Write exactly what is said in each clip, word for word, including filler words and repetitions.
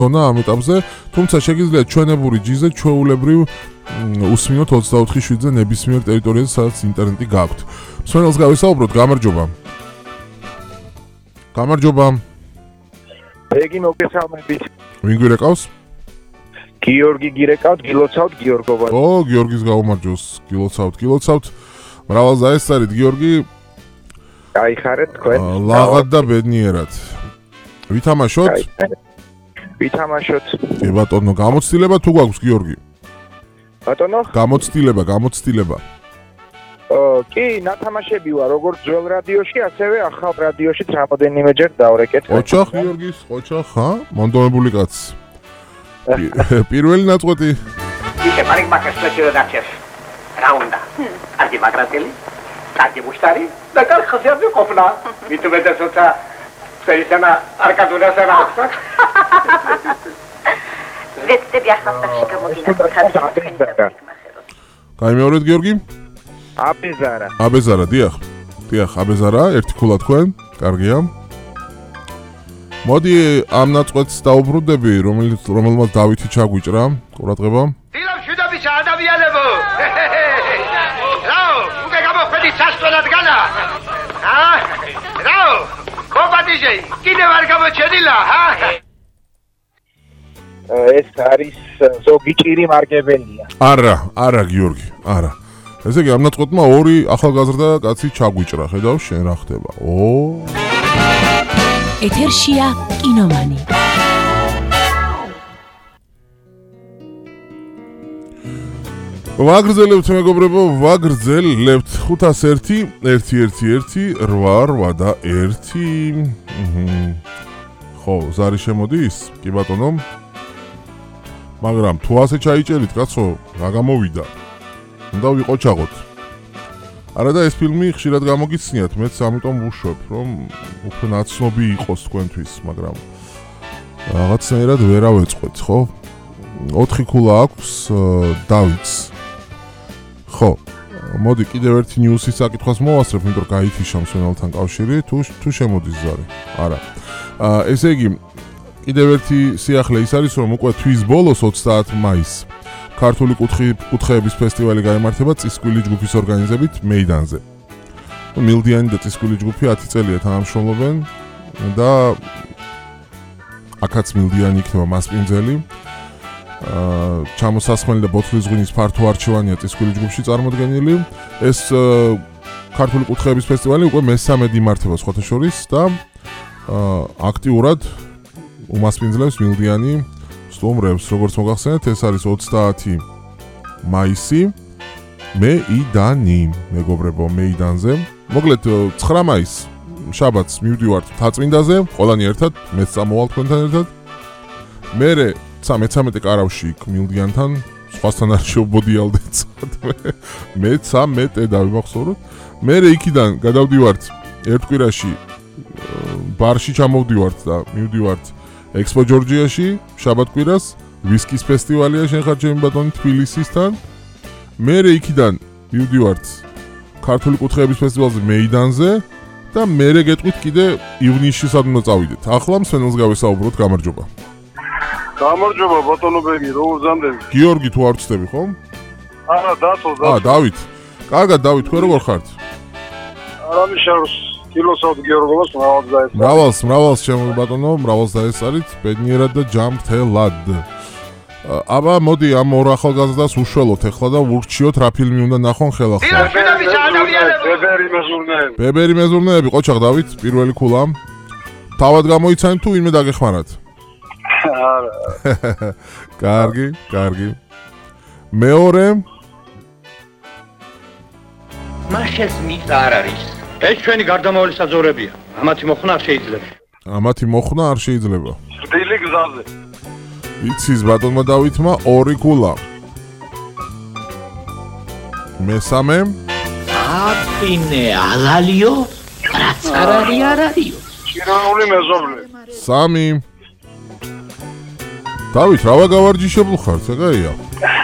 ზონა ამ ეტაპზე, თუმცა შეგიძლიათ ჩვენებური ჯიზე ჩვეულებრივ უსმინოთ ოცდაოთხი შვიდზე ნებისმიერ ტერიტორიაზე, სადაც ინტერნეტი გაქვთ. მსმენელს გავისაუბროთ, გამარჯობა. გამარჯობა. ბეგი მოგესალმებით. ვინ გვირეკავს? გიორგი გირეკავთ, გილოცავთ გიორგობა. ო, გიორგის გაუმარჯოს, გილოცავთ, გილოცავთ. მრავალ ზაესწარით გიორგი. გაიხარეთ თქვენ. ლაღად და ბედნიერად. ვითამაშოთ? ვითამაშოთ. კი ბატონო, გამოცდილება თუ გვაქვს გიორგი? ბატონო? გამოცდილება, გამოცდილება. ო, კი, ნათამაშები ვარ, როგორც ძველ რადიოში, ასევე ახალ რადიოშიც რამოდენიმეჯერ დავრეკეთ. ოჩახ გიორგის, ოჩახ, ხა? მონდომებული კაცი. პირველი ნაწყვეტი. ისე პარიკმაკერს რედაქციაში. რა უნდა? კარგი მაგრატელი, კარგი მუშტარი და კარგი ხასიათი ყოფნა. მithumetes როცა სერისანა არკადურასა რა აქვს? ვეცდები ახალსახში გამოგინახოთ. გაიმეორეთ გიორგი? აბეზარა. აბეზარა, დიახ. დიახ, აბეზარა, ერთი ქულა თქვენ. კარგია. მოდი ამ ნაწყვეტს დაუბრუნდები, რომელიც რომელმაც დავითი ჩაგვიჭრა, ყურადღება. დილამშვიდობის ადამიანებო! რაო, უკვე გამოხედით სასწორად განა? აა? რაო? კომპატიჟე, კიდევ არ გამოჩენილა, ჰა? ეს არის ზოგი ჭირი მარგებელია. არა, არა გიორგი, არა. ესე იგი ამ ნაწყვეტმა ორი ახალგაზრდა კაცი ჩაგვიჭრა, ხედავ შენ რა ხდება. ო! ეთერშია კინომანი. ვაგრძელებთ მეგობრებო, ვაგრძელებთ ხუთას ერთი, ერთი ერთი ერთი, რვა რვა და ერთი. ხო, ზარი შემოდის? კი ბატონო. მაგრამ თუ ასე ჩაიჭერით, კაცო, რა გამოვიდა? უნდა ვიყოჩაღოთ. არა და ეს ფილმი ხშირად გამოგიცნიათ, მეც ამიტომ ვუშვებ, რომ უფრო ნაცნობი იყოს თქვენთვის, მაგრამ რაღაცნაირად ვერ ავეწყვეთ, ხო? ოთხი ქულა აქვს დავითს. ხო, მოდი კიდევ ერთი ნიუსის საკითხს მოვასწრებ, იმიტომ რომ გაითიშა მსმენელთან კავშირი, თუ თუ შემოდის ზარი. არა. ესე იგი, კიდევ ერთი სიახლე ის არის, რომ უკვე თვის ბოლოს ოცდაათი მაისს ქართული კუთხეების ფესტივალი გაიმართება წისქვილი ჯგუფის ორგანიზებით მეიდანზე. მილდიანი და წისქვილი ჯგუფი ათი წელია თანამშრომლობენ და აქაც მილდიანი იქნება მასპინძელი. აა ჩამოსასხმელი და ბოთლის ღვინის ფართო არჩევანია წისქვილი ჯგუფში წარმოდგენილი. ეს ქართული კუთხეების ფესტივალი უკვე მესამედ იმართება სხვათა შორის და აა აქტიურად უმასპინძლებს მილდიანი სტუმრებს, როგორც მოგახსენეთ, ეს არის ოცდაათი მაისი, მეიდანი, მეგობრებო, მეიდანზე. მოკლედ ცხრა მაისს, შაბათს მივდივართ მთაწმინდაზე, ყველანი ერთად, მეც წამოვალ თქვენთან ერთად. მერე მეთორმეტე კარავში იქ მილდიანთან, სხვასთან არ შევბოდიალდეთ. მე ცამეტე დავიმახსოვროთ. მერე იქიდან გადავდივართ ერთ კვირაში ბარში ჩამოვდივართ და მივდივართ ექსპო ჯორჯიაში, შაბათ-კვირას, ვისკის ფესტივალია შენ ხარ ჩემი ბატონი თბილისისთან. მერე იქიდან მივდივართ ქართული კუთხეების ფესტივალზე მეიდანზე და მერე გეტყვით კიდე ივნისში სად უნდა წავიდეთ. ახლა მსმენელს გავესაუბროთ, გამარჯობა. გამარჯობა ბატონო ბეგი, როგორ ზამთრები? გიორგი თუ არ ვწდები, ხო? არა, დათო, დათო. აა, დავით. კარგად, დავით, თქვენ როგორ ხართ? არამიშაროს გილოცავთ გიორგობას, მრავალს დაესწარით. მრავალს, მრავალს ჩემო ბატონო, მრავალს დაესწარით, ბედნიერად და ჯანმრთელად. აბა, მოდი ამ ორ ახალგაზრდას უშველოთ ახლა და ვურჩიოთ რა ფილმი უნდა ნახონ ხელახლა. ბებერი მეზურნეები. ბებერი მეზურნეები, ყოჩაღ დავით, პირველი ქულა. თავად გამოიცანით თუ ვინმე დაგეხმარათ? არა. კარგი, კარგი. მეორე მაშეს მის არ არის. ეს ჩვენი გარდამავალი საძოვრებია. ამათი მოხნა არ შეიძლება. ამათი მოხნა არ შეიძლება. დილი გზაზე. იცის ბატონმა დავითმა ორი ქულა. მესამე აფინე ალალიო, რაც არ არის არ არისო. ჩირაული მეზობლე. სამი დავით, რა ვაგავარჯიშებლ ხარ, ეგაია.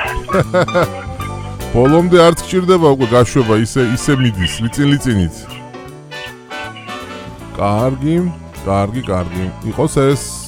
ბოლომდე არც გჭირდება უკვე გაშვება, ისე ისე მიდის, ლიწინ-ლიწინით. კარგი, კარგი, კარგი. იყოს ეს